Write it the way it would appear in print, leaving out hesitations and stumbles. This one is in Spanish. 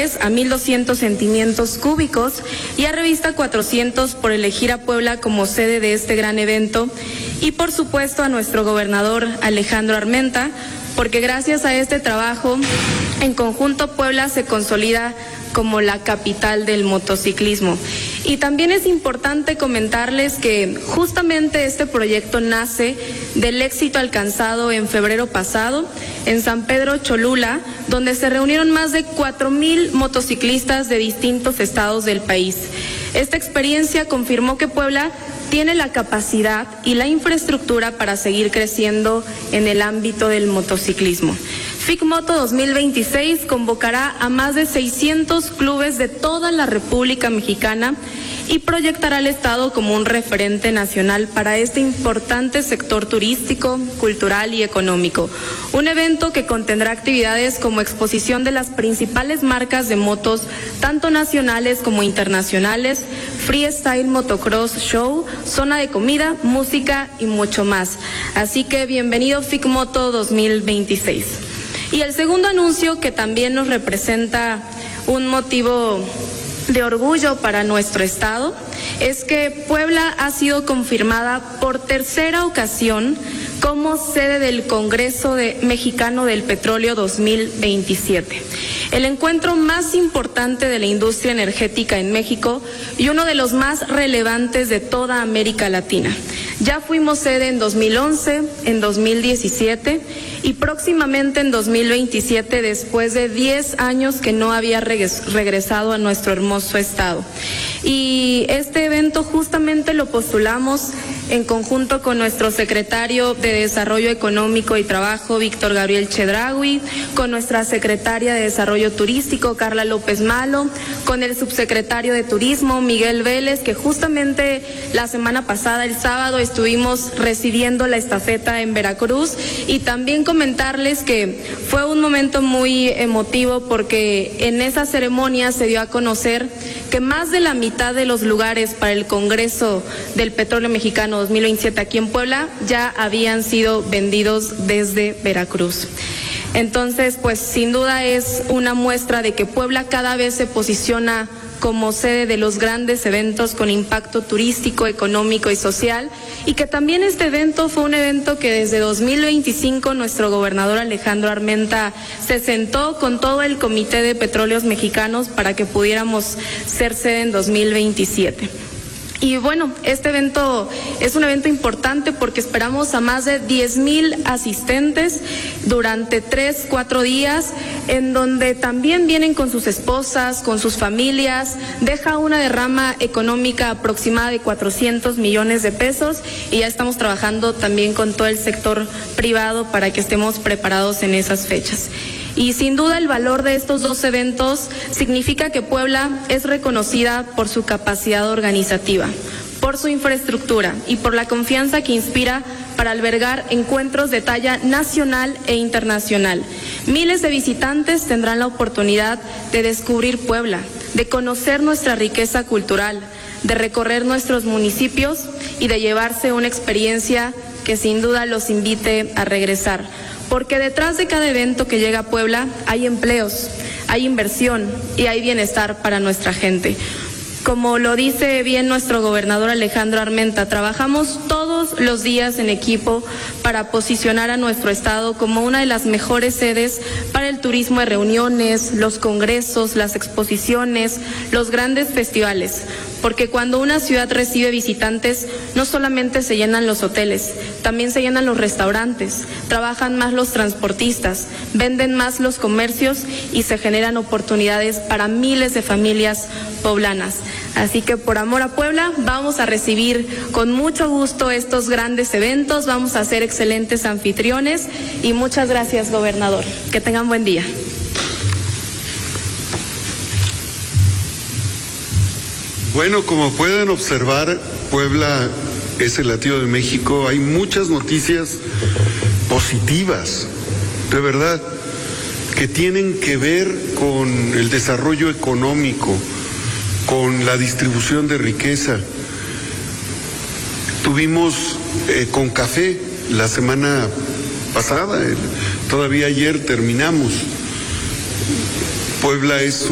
Flores a 1,200 centímetros cúbicos y a Revista 400 por elegir a Puebla como sede de este gran evento, y por supuesto a nuestro gobernador Alejandro Armenta, porque gracias a este trabajo en conjunto Puebla se consolida como la capital del motociclismo. Y también es importante comentarles que justamente este proyecto nace del éxito alcanzado en febrero pasado en San Pedro Cholula, donde se reunieron más de 4,000 motociclistas de distintos estados del país. Esta experiencia confirmó que Puebla tiene la capacidad y la infraestructura para seguir creciendo en el ámbito del motociclismo. FICMoto 2026 convocará a más de 600 clubes de toda la República Mexicana y proyectará al Estado como un referente nacional para este importante sector turístico, cultural y económico. Un evento que contendrá actividades como exposición de las principales marcas de motos, tanto nacionales como internacionales, freestyle motocross show, zona de comida, música y mucho más. Así que bienvenido FICMoto 2026. Y el segundo anuncio, que también nos representa un motivo de orgullo para nuestro estado, es que Puebla ha sido confirmada por tercera ocasión como sede del Congreso Mexicano del Petróleo 2027, el encuentro más importante de la industria energética en México y uno de los más relevantes de toda América Latina. Ya fuimos sede en 2011, en 2017 y próximamente en 2027, después de 10 años que no había regresado a nuestro hermoso estado. Y este evento justamente lo postulamos en conjunto con nuestro secretario de Desarrollo Económico y Trabajo, Víctor Gabriel Chedraui, con nuestra secretaria de Desarrollo Turístico, Carla López Malo, con el subsecretario de Turismo, Miguel Vélez, que justamente la semana pasada, el sábado, estuvimos recibiendo la estafeta en Veracruz, y también comentarles que fue un momento muy emotivo porque en esa ceremonia se dio a conocer que más de la mitad de los lugares para el Congreso del Petróleo Mexicano 2027 aquí en Puebla ya habían sido vendidos desde Veracruz. Entonces, pues sin duda es una muestra de que Puebla cada vez se posiciona como sede de los grandes eventos con impacto turístico, económico y social, y que también este evento fue un evento que desde 2025 nuestro gobernador Alejandro Armenta se sentó con todo el Comité de Petróleos Mexicanos para que pudiéramos ser sede en 2027. Y bueno, este evento es un evento importante porque esperamos a más de 10,000 asistentes durante 3-4 días, en donde también vienen con sus esposas, con sus familias. Deja una derrama económica aproximada de 400 millones de pesos, y ya estamos trabajando también con todo el sector privado para que estemos preparados en esas fechas. Y sin duda el valor de estos dos eventos significa que Puebla es reconocida por su capacidad organizativa, por su infraestructura y por la confianza que inspira para albergar encuentros de talla nacional e internacional. Miles de visitantes tendrán la oportunidad de descubrir Puebla, de conocer nuestra riqueza cultural, de recorrer nuestros municipios y de llevarse una experiencia que sin duda los invite a regresar. Porque detrás de cada evento que llega a Puebla hay empleos, hay inversión y hay bienestar para nuestra gente. Como lo dice bien nuestro gobernador Alejandro Armenta, trabajamos todos los días en equipo para posicionar a nuestro estado como una de las mejores sedes para el turismo de reuniones, los congresos, las exposiciones, los grandes festivales. Porque cuando una ciudad recibe visitantes, no solamente se llenan los hoteles, también se llenan los restaurantes, trabajan más los transportistas, venden más los comercios y se generan oportunidades para miles de familias poblanas. Así que por amor a Puebla vamos a recibir con mucho gusto estos grandes eventos, vamos a ser excelentes anfitriones y muchas gracias, gobernador. Que tengan buen día. Bueno, como pueden observar, Puebla es el latido de México. Hay muchas noticias positivas, de verdad, que tienen que ver con el desarrollo económico, con la distribución de riqueza. Tuvimos con café la semana pasada, todavía ayer terminamos. Puebla es